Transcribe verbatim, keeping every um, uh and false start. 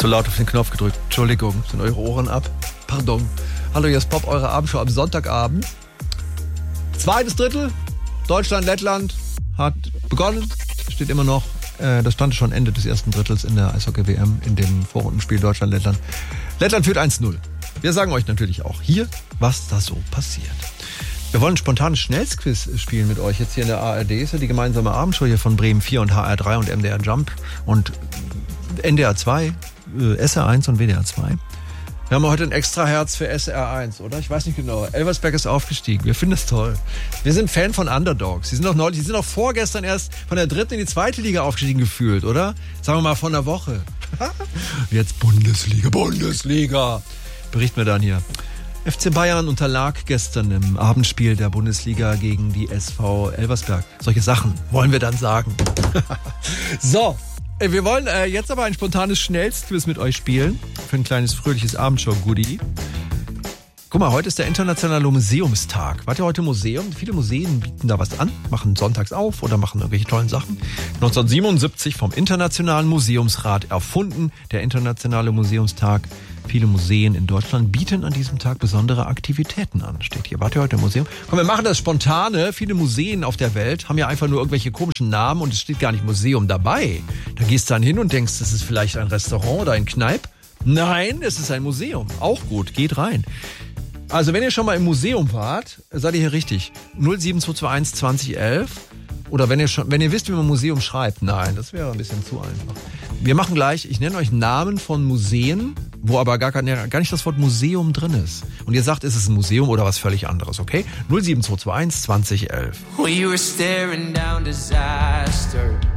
Zu laut auf den Knopf gedrückt. Entschuldigung, sind eure Ohren ab? Pardon. Hallo, hier ist Pop, eure Abendshow am Sonntagabend. Zweites Drittel. Deutschland, Lettland hat begonnen. Steht immer noch. Äh, das stand schon Ende des ersten Drittels in der Eishockey-W M in dem Vorrundenspiel Deutschland, Lettland. Lettland führt eins null. Wir sagen euch natürlich auch hier, was da so passiert. Wir wollen ein spontanes Schnellsquiz spielen mit euch. Jetzt hier in der A R D ist ja die gemeinsame Abendshow hier von Bremen vier und H R drei und M D R Jump und N D R zwei, äh, S R eins und W D R zwei. Wir haben heute ein extra Herz für S R eins, oder? Ich weiß nicht genau. Elversberg ist aufgestiegen. Wir finden es toll. Wir sind Fan von Underdogs. Die sind doch neulich, die sind doch vorgestern erst von der dritten in die zweite Liga aufgestiegen gefühlt, oder? Sagen wir mal von der Woche. Jetzt Bundesliga, Bundesliga. Berichten wir dann hier. F C Bayern unterlag gestern im Abendspiel der Bundesliga gegen die S V Elversberg. Solche Sachen wollen wir dann sagen. So, wir wollen äh, jetzt aber ein spontanes Schnellstquiz mit euch spielen. Für ein kleines fröhliches Abendshow-Goodie. Guck mal, heute ist der internationale Museumstag. Wart ihr heute im Museum? Viele Museen bieten da was an, machen sonntags auf oder machen irgendwelche tollen Sachen. neunzehnhundertsiebenundsiebzig vom Internationalen Museumsrat erfunden, der internationale Museumstag. Viele Museen in Deutschland bieten an diesem Tag besondere Aktivitäten an. Steht hier, wart ihr heute im Museum? Komm, wir machen das spontane. Viele Museen auf der Welt haben ja einfach nur irgendwelche komischen Namen und es steht gar nicht Museum dabei. Da gehst du dann hin und denkst, das ist vielleicht ein Restaurant oder ein Kneipp. Nein, es ist ein Museum. Auch gut, geht rein. Also wenn ihr schon mal im Museum wart, seid ihr hier richtig. null sieben zwei zwei eins zwanzig elf. Oder wenn ihr schon, wenn ihr wisst, wie man Museum schreibt. Nein, das wäre ein bisschen zu einfach. Wir machen gleich, ich nenne euch Namen von Museen, wo aber gar, gar nicht das Wort Museum drin ist. Und ihr sagt, ist es ein Museum oder was völlig anderes, okay? null sieben zwei zwei eins zwanzig elf. We were staring down disaster.